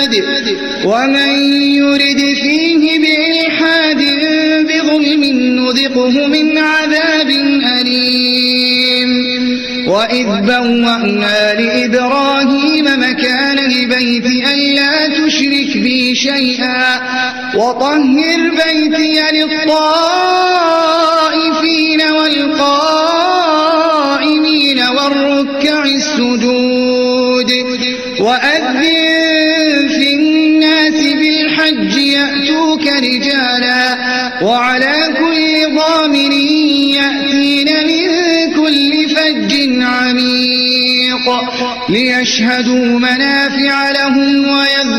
ومن يرد فيه بإلحاد بظلم نذقه من عذاب أليم. وإذ بوأنا لإبراهيم مكان البيت ألا تشرك بي شيئا وطهر بيتي للطائفين والقائمين والركع السجود. وأذن في الناس بالحج يأتوك رجالا وعلى كل ضامر يأتين من كل فج عميق ليشهدوا منافع لهم